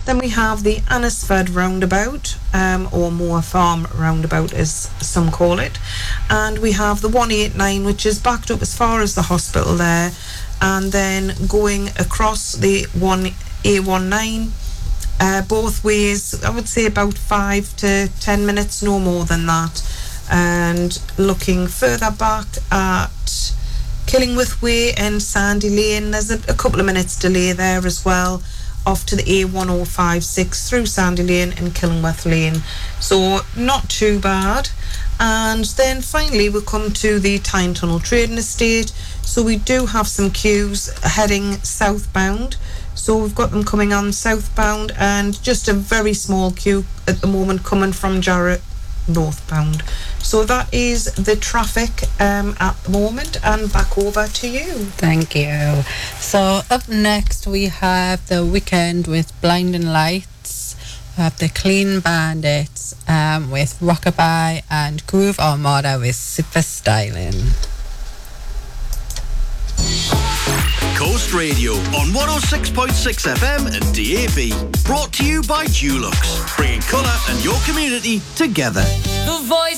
Then we have the Anisford roundabout, or Moor Farm roundabout as some call it. And we have the 189, which is backed up as far as the hospital there, and then going across the A19 both ways, I would say about 5 to 10 minutes, no more than that. And looking further back at Killingworth Way and Sandy Lane, there's a couple of minutes delay there as well, off to the A1056 through Sandy Lane and Killingworth Lane, so not too bad. And then finally we come to the Tyne Tunnel Trading Estate, so we do have some queues heading southbound, so we've got them coming on southbound, and just a very small queue at the moment coming from Jarratt northbound. So that is the traffic at the moment, and back over to you. Thank you. So up next we have The Weekend with Blinding Lights. We have the Clean Bandits with Rockabye, and Groove Armada with Super Styling. Coast Radio on 106.6 FM and DAB. Brought to you by Dulux, bringing colour and your community together. The Voice